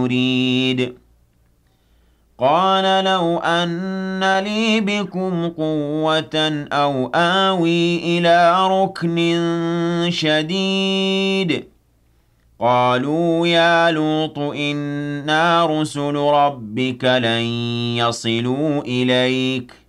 يريد قال لو أن لي بكم قوة أو آوي إلى ركن شديد قالوا يا لوط إنا رسل ربك لن يصلوا إليك